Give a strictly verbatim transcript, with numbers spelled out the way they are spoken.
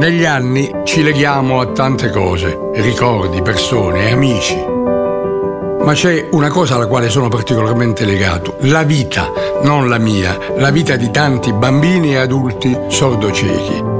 Negli anni ci leghiamo a tante cose, ricordi, persone e amici. Ma c'è una cosa alla quale sono particolarmente legato: la vita, non la mia, la vita di tanti bambini e adulti sordociechi.